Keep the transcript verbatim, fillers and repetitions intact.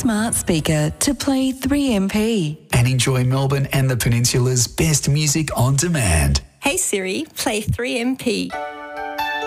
smart speaker to play three M P. And enjoy Melbourne and the Peninsula's best music on demand. Hey Siri, play three M P.